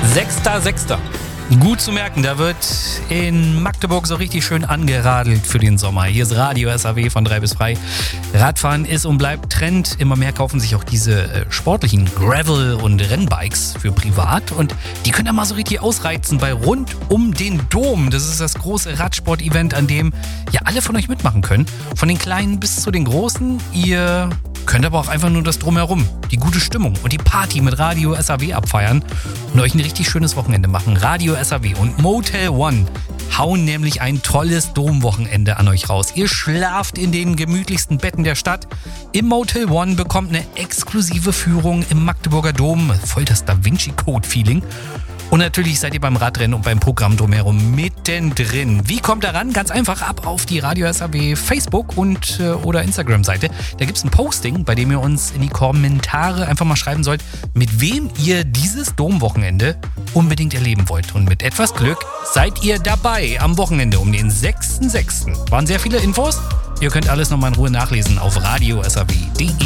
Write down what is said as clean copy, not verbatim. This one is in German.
6.6. Gut zu merken, da wird in Magdeburg so richtig schön angeradelt für den Sommer. Hier ist Radio SAW von 3 bis frei. Radfahren ist und bleibt Trend. Immer mehr kaufen sich auch diese sportlichen Gravel- und Rennbikes für privat. Und die können da mal so richtig ausreizen bei Rund um den Dom. Das ist das große Radsport-Event, an dem ja alle von euch mitmachen können. Von den Kleinen bis zu den Großen. Ihr könnt aber auch einfach nur das Drumherum, die gute Stimmung und die Party mit Radio SAW abfeiern und euch ein richtig schönes Wochenende machen. Radio SAW und Motel One hauen nämlich ein tolles Domwochenende an euch raus. Ihr schlaft in den gemütlichsten Betten der Stadt. Im Motel One bekommt eine exklusive Führung im Magdeburger Dom. Voll das Da Vinci Code-Feeling. Und natürlich seid ihr beim Radrennen und beim Programm drumherum mittendrin. Wie kommt ihr ran? Ganz einfach, ab auf die Radio SAW Facebook und oder Instagram-Seite. Da gibt es ein Posting, bei dem ihr uns in die Kommentare einfach mal schreiben sollt, mit wem ihr dieses Domwochenende unbedingt erleben wollt. Und mit etwas Glück seid ihr dabei am Wochenende um den 6.6. Waren sehr viele Infos. Ihr könnt alles nochmal in Ruhe nachlesen auf radiosaw.de.